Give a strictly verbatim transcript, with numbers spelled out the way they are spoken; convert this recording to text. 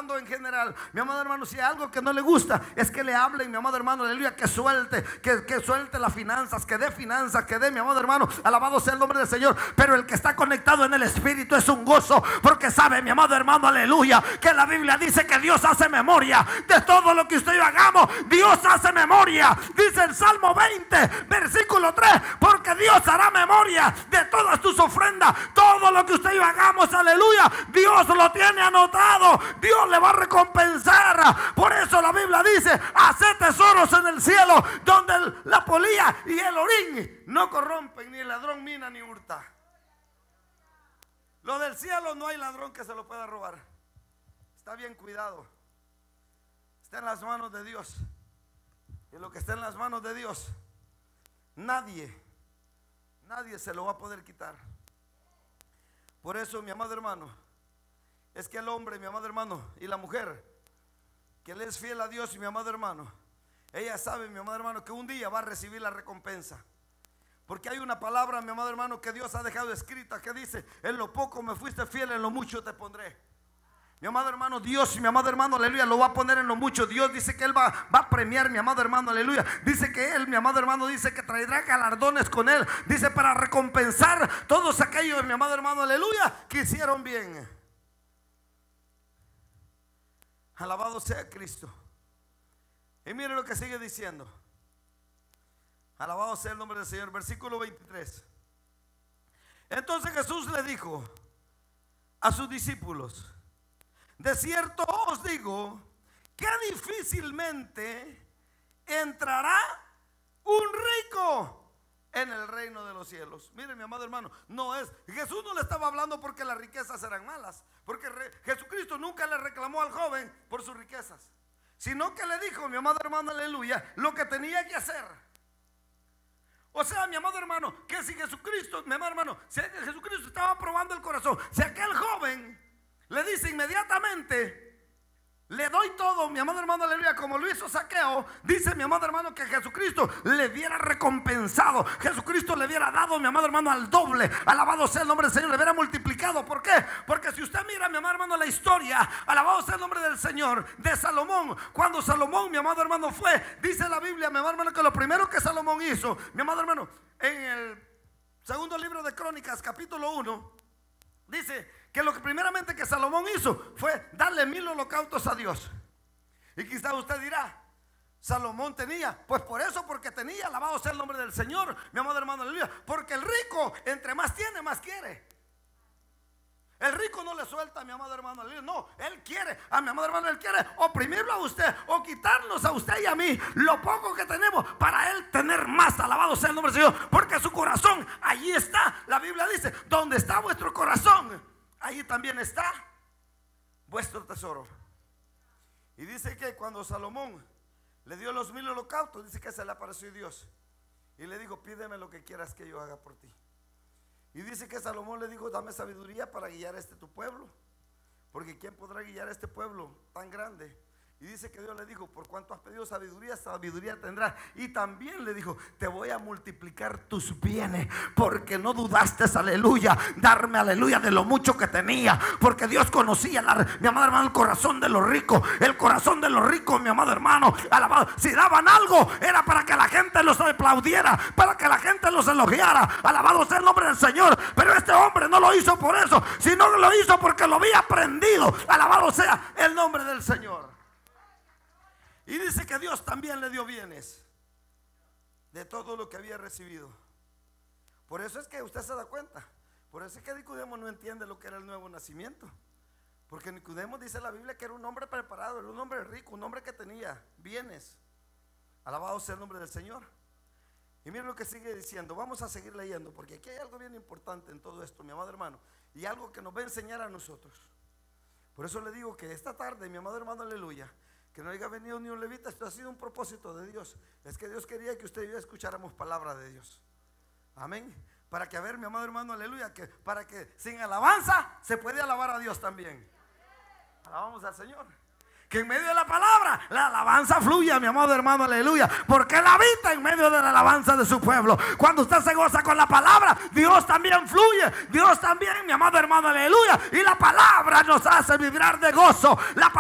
hablando en general, mi amado hermano, si hay algo que no le gusta, es que le hablen, mi amado hermano, aleluya, que suelte, que, que suelte las finanzas, que dé finanzas, que dé, mi amado hermano, alabado sea el nombre del Señor. Pero el que está conectado en el Espíritu es un gozo, porque sabe, mi amado hermano, aleluya, que la Biblia dice que Dios hace memoria de todo lo que usted y yo hagamos. Dios hace memoria, dice el Salmo veinte, versículo tres, porque Dios hará memoria de todas tus ofrendas. Todo lo que usted y yo hagamos, aleluya, Dios lo tiene anotado. Dios le va a recompensar. Por eso la Biblia dice: haced tesoros en el cielo, donde el, la polilla y el orín no corrompen, ni el ladrón mina ni hurta. Lo del cielo no hay ladrón que se lo pueda robar. Está bien cuidado. Está en las manos de Dios. Y lo que está en las manos de Dios, nadie, nadie se lo va a poder quitar. Por eso, mi amado hermano, es que el hombre, mi amado hermano, y la mujer que le es fiel a Dios, mi amado hermano, ella sabe, mi amado hermano, que un día va a recibir la recompensa. Porque hay una palabra, mi amado hermano, que Dios ha dejado escrita, que dice: en lo poco me fuiste fiel, en lo mucho te pondré. Mi amado hermano, Dios, mi amado hermano, aleluya, lo va a poner en lo mucho. Dios dice que Él va, va a premiar, mi amado hermano, aleluya. Dice que Él, mi amado hermano, dice que traerá galardones con Él. Dice, para recompensar todos aquellos, mi amado hermano, aleluya, que hicieron bien. Alabado sea Cristo. Y mire lo que sigue diciendo. Alabado sea el nombre del Señor. Versículo veintitrés. Entonces Jesús le dijo a sus discípulos: de cierto os digo que difícilmente entrará un rico en el reino de los cielos. Mire, mi amado hermano, no es, Jesús no le estaba hablando porque las riquezas eran malas, porque re, Jesucristo nunca le reclamó al joven por sus riquezas, sino que le dijo, mi amado hermano, aleluya, lo que tenía que hacer. O sea, mi amado hermano, que si Jesucristo, mi amado hermano, si Jesucristo estaba probando el corazón, si aquel joven le dice inmediatamente: le doy todo, mi amado hermano, aleluya, como lo hizo Zaqueo, dice, mi amado hermano, que Jesucristo le hubiera recompensado. Jesucristo le hubiera dado, mi amado hermano, al doble. Alabado sea el nombre del Señor, le hubiera multiplicado. ¿Por qué? Porque si usted mira, mi amado hermano, la historia, alabado sea el nombre del Señor, de Salomón. Cuando Salomón, mi amado hermano, fue, dice la Biblia, mi amado hermano, que lo primero que Salomón hizo, mi amado hermano, en el segundo libro de Crónicas, capítulo uno, dice que lo que primeramente que Salomón hizo fue darle mil holocaustos a Dios. Y quizá usted dirá: Salomón tenía, pues por eso, porque tenía, alabado sea el nombre del Señor, mi amado hermano, aleluya. Porque el rico, entre más tiene, más quiere. El rico no le suelta, mi amado hermano, aleluya. No, él quiere, a mi amado hermano, él quiere oprimirlo a usted, o quitarnos a usted y a mí lo poco que tenemos, para él tener más. Alabado sea el nombre del Señor. Porque su corazón, allí está. La Biblia dice: donde está vuestro corazón, ahí también está vuestro tesoro. Y dice que cuando Salomón le dio los mil holocaustos, dice que se le apareció Dios y le dijo: pídeme lo que quieras que yo haga por ti. Y dice que Salomón le dijo: dame sabiduría para guiar a este tu pueblo, porque ¿quién podrá guiar a este pueblo tan grande? Y dice que Dios le dijo: por cuanto has pedido sabiduría, sabiduría tendrás. Y también le dijo: te voy a multiplicar tus bienes, porque no dudaste, aleluya, darme, aleluya, de lo mucho que tenía. Porque Dios conocía, la, mi amado hermano, el corazón de los ricos. El corazón de los ricos, mi amado hermano, alabado, si daban algo, era para que la gente los aplaudiera, para que la gente los elogiara. Alabado sea el nombre del Señor. Pero este hombre no lo hizo por eso, sino que lo hizo porque lo había aprendido. Alabado sea el nombre del Señor. Y dice que Dios también le dio bienes de todo lo que había recibido. Por eso es que usted se da cuenta. Por eso es que Nicodemo no entiende lo que era el nuevo nacimiento. Porque Nicodemo, dice la Biblia, que era un hombre preparado, era un hombre rico, un hombre que tenía bienes. Alabado sea el nombre del Señor. Y miren lo que sigue diciendo. Vamos a seguir leyendo, porque aquí hay algo bien importante en todo esto, mi amado hermano, y algo que nos va a enseñar a nosotros. Por eso le digo que esta tarde, mi amado hermano, aleluya, que no haya venido ni un levita, esto ha sido un propósito de Dios. Es que Dios quería que usted y yo escucháramos palabra de Dios. Amén. Para que, a ver, mi amado hermano, aleluya, que para que sin alabanza se puede alabar a Dios también. Alabamos al Señor. Que en medio de la palabra la alabanza fluya, mi amado hermano, aleluya. Porque Él habita en medio de la alabanza de su pueblo. Cuando usted se goza con la palabra, Dios también fluye. Dios también, mi amado hermano, aleluya. Y la palabra nos hace vibrar de gozo. La